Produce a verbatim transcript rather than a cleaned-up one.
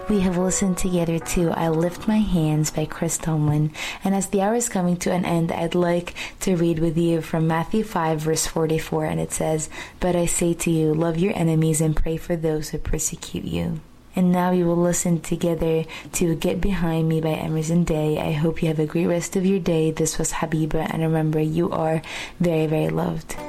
We have listened together to I Lift My Hands by Chris Tomlin. And as the hour is coming to an end, I'd like to read with you from Matthew five, verse forty-four, and it says, "But I say to you, love your enemies and pray for those who persecute you." And now we will listen together to Get Behind Me by Emerson Day. I hope you have a great rest of your day. This was Habiba, and remember, you are very, very loved.